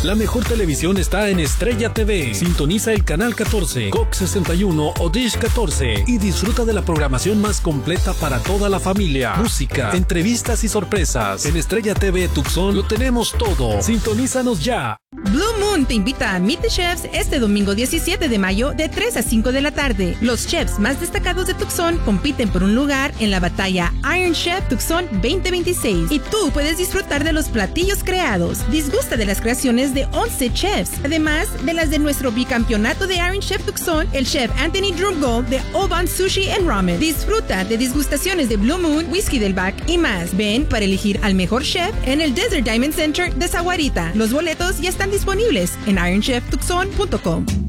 La mejor televisión está en Estrella TV. Sintoniza el canal 14, Cox 61 o Dish 14 y disfruta de la programación más completa para toda la familia. Música, entrevistas y sorpresas. En Estrella TV Tucson lo tenemos todo. Sintonízanos ya. Blue Moon te invita a Meet the Chefs este domingo 17 de mayo de 3 a 5 de la tarde. Los chefs más destacados de Tucson compiten por un lugar en la batalla Iron Chef Tucson 2026 y tú puedes disfrutar de los platillos creados. Disgusta de las creaciones de 11 chefs, además de las de nuestro bicampeonato de Iron Chef Tucson, el chef Anthony Drumgo de Oban Sushi and Ramen. Disfruta de disgustaciones de Blue Moon, Whisky del Back y más. Ven para elegir al mejor chef en el Desert Diamond Center de Sahuarita. Los boletos ya están disponibles en ironcheftucson.com.